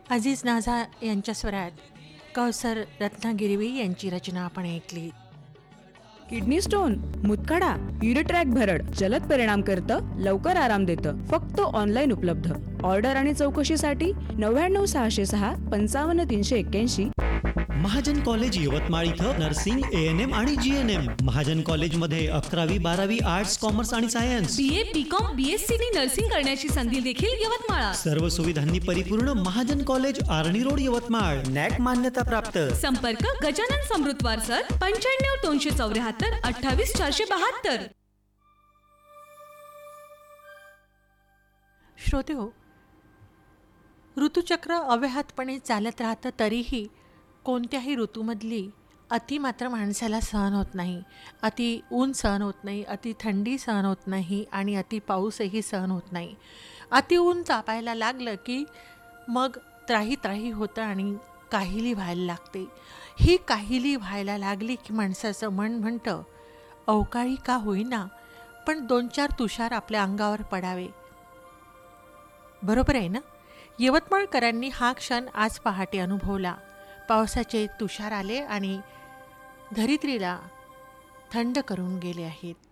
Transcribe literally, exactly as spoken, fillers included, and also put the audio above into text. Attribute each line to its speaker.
Speaker 1: अजीज नाझा यांच्या स्वरात कौसर रत्नागिरवी यांची रचना आपण ऐकली.
Speaker 2: किडनी स्टोन, मुतखडा, युरिट्रॅक भरड जलद परिणाम करतं, लवकर आराम देतं. फक्त ऑनलाईन उपलब्ध. ऑर्डर आणि चौकशीसाठी नव्याण्णव सहाशे सहा पंचावन्न तीनशे एक्क्याऐंशी.
Speaker 3: महाजन कॉलेज यवतमाळ इथं नर्सिंग, ए एन एम आणि जी एन एम. महाजन कॉलेजमध्ये अकरावी बारावी आर्ट्स, कॉमर्स आणि science.
Speaker 4: B A B com B S C नी नर्सिंग करण्याची संधी देखील यवतमाळात.
Speaker 3: सर्व सुविधांनी परिपूर्ण महाजन कॉलेज, आर्णी रोड, यवतमाळ. नॅक मान्यता प्राप्त.
Speaker 4: संपर्क गजानन समृद्धवार सर, पंच्याण्णव दोनशे चौऱ्याहत्तर अठ्ठावीस चारशे बहात्तर.
Speaker 1: श्रोतेहो, ऋतुचक्र अव्याहतपणे चालत राहतं तरीही कोणत्याही ऋतूमधली अति मात्र माणसाला सहन होत नाही. अति ऊन सहन होत नाही, अति थंडी सहन होत नाही आणि अति पाऊसही सहन होत नाही. अति ऊन तापायला लागलं की मग त्राही त्राही होतं आणि काहिली व्हायला लागते. ही काहिली व्हायला लागली की माणसाचं मन म्हणतं अवकाळी का होईना पण दोन चार तुषार आपल्या अंगावर पडावे. बरोबर आहे ना? यवतमाळकरांनी हा क्षण आज पहाटे अनुभवला. पावसाचे तुषार आले आणि धरित्रीला थंड करून गेले आहेत.